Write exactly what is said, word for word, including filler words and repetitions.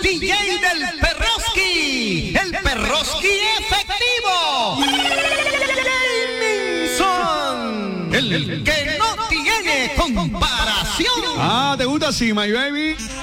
D J del Perroski, el Perroski efectivo. Gaming Son, el que no tiene comparación. Ah, ¿te gusta así, my baby?